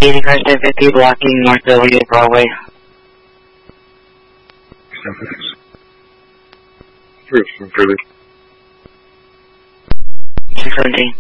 81st and 50 blocking North W Broadway. 617. 617.